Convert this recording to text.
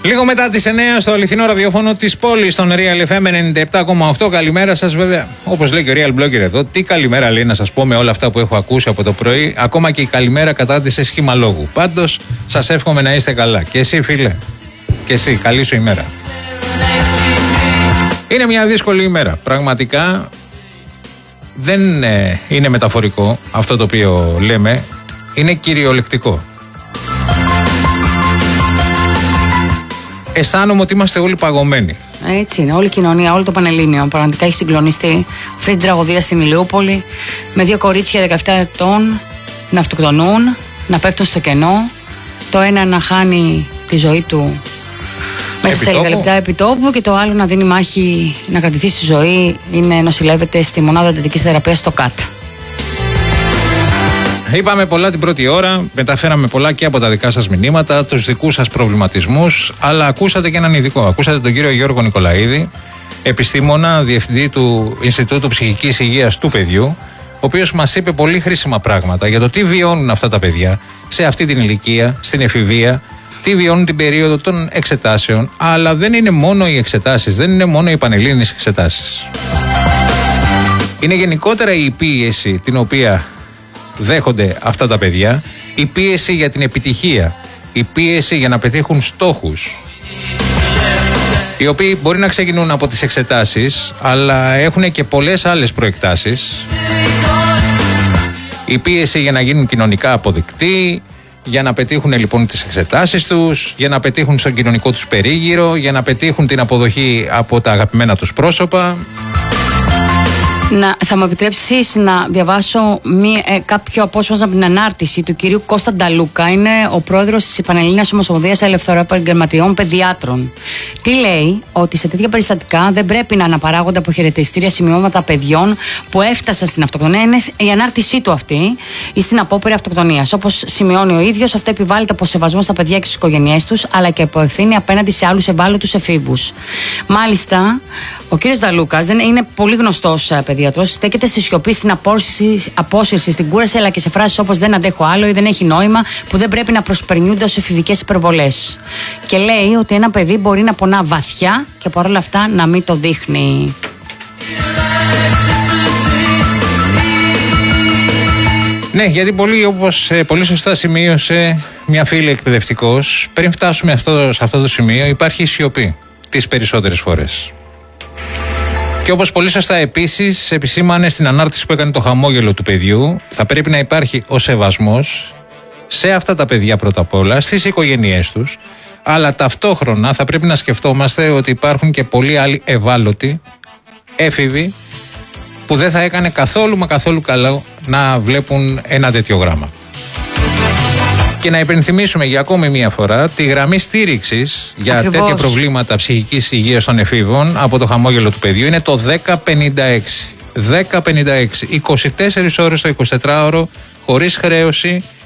Λίγο μετά τις 9 στο αληθινό ραδιόφωνο της πόλης, στον Real FM 97,8. Καλημέρα σας, βέβαια. Όπως λέει και ο Real Blogger εδώ, τι καλημέρα λέει να σας πω με όλα αυτά που έχω ακούσει από το πρωί. Ακόμα και η καλημέρα κατάντησε σχήμα λόγου. Πάντως, σας εύχομαι να είστε καλά. Και εσύ, φίλε. Και εσύ, καλή σου ημέρα. Είναι μια δύσκολη ημέρα. Πραγματικά δεν είναι μεταφορικό αυτό το οποίο λέμε. Είναι κυριολεκτικό. Αισθάνομαι ότι είμαστε όλοι παγωμένοι. Έτσι είναι, όλη η κοινωνία, όλο το Πανελλήνιο πραγματικά έχει συγκλονιστεί αυτή την τραγωδία στην Ηλιούπολη, με δύο κορίτσια 17 ετών να αυτοκτονούν, να πέφτουν στο κενό, το ένα να χάνει τη ζωή του μέσα σε λίγα λεπτά επί τόπου και το άλλο να δίνει μάχη να κρατηθεί στη ζωή, νοσηλεύεται στη μονάδα εντατικής θεραπείας στο ΚΑΤ. Είπαμε πολλά την πρώτη ώρα, μεταφέραμε πολλά και από τα δικά σας μηνύματα, τους δικούς σας προβληματισμούς, αλλά ακούσατε και έναν ειδικό. Ακούσατε τον κύριο Γιώργο Νικολαίδη, επιστήμονα, διευθυντή του Ινστιτούτου Ψυχικής Υγείας του Παιδιού, ο οποίος μας είπε πολύ χρήσιμα πράγματα για το τι βιώνουν αυτά τα παιδιά σε αυτή την ηλικία, στην εφηβεία, τι βιώνουν την περίοδο των εξετάσεων, αλλά δεν είναι μόνο οι εξετάσεις, δεν είναι μόνο οι πανελλήνιες εξετάσεις. Είναι γενικότερα η πίεση την οποία δέχονται αυτά τα παιδιά, η πίεση για την επιτυχία, η πίεση για να πετύχουν στόχους, οι οποίοι μπορεί να ξεκινούν από τις εξετάσεις, αλλά έχουν και πολλές άλλες προεκτάσεις. Η πίεση για να γίνουν κοινωνικά αποδεκτοί, για να πετύχουν λοιπόν τις εξετάσεις τους, για να πετύχουν στον κοινωνικό τους περίγυρο, για να πετύχουν την αποδοχή από τα αγαπημένα τους πρόσωπα. Θα μου επιτρέψεις να διαβάσω κάποιο απόσπασμα από την ανάρτηση του κυρίου Κώστα Νταλούκα. Είναι ο πρόεδρος της Πανελλήνιας Ομοσπονδίας Ελευθεροεπαγγελματιών Παιδιάτρων. Τι λέει? Ότι σε τέτοια περιστατικά δεν πρέπει να αναπαράγονται από χαιρετιστήρια σημειώματα παιδιών που έφτασαν στην αυτοκτονία. Είναι η ανάρτησή του αυτή ή στην απόπειρα αυτοκτονίας. Όπως σημειώνει ο ίδιος, αυτό επιβάλλεται από σεβασμό στα παιδιά και στις οικογένειές τους, αλλά και από ευθύνη απέναντι σε άλλους ευάλωτους εφήβους. Μάλιστα, ο κύριος Νταλούκας είναι πολύ γνωστός παιδίατρος, στέκεται στη σιωπή, στην απόσυρση, στην κούραση, αλλά και σε φράσεις όπως «δεν αντέχω άλλο» ή «δεν έχει νόημα», που δεν πρέπει να προσπερνιούνται ως εφηβικές υπερβολές. Και λέει ότι ένα παιδί μπορεί να πονά βαθιά και παρόλα αυτά να μην το δείχνει. Ναι, γιατί πολύ σωστά σημείωσε μια φίλη εκπαιδευτικός, πριν φτάσουμε σε αυτό το σημείο υπάρχει σιωπή τις περισσότερες φορές. Και όπως πολύ σωστά επίσης επισήμανε στην ανάρτηση που έκανε το χαμόγελο του παιδιού, θα πρέπει να υπάρχει ο σεβασμός σε αυτά τα παιδιά πρώτα απ' όλα, στις οικογένειές τους, αλλά ταυτόχρονα θα πρέπει να σκεφτόμαστε ότι υπάρχουν και πολλοί άλλοι ευάλωτοι, έφηβοι, που δεν θα έκανε καθόλου μα καθόλου καλό να βλέπουν ένα τέτοιο γράμμα. Και να υπενθυμίσουμε για ακόμη μία φορά τη γραμμή στήριξης για τέτοια προβλήματα ψυχικής υγείας των εφήβων από το χαμόγελο του παιδιού είναι το 1056. 1056. 24 ώρες το 24ωρο, χωρίς χρέωση,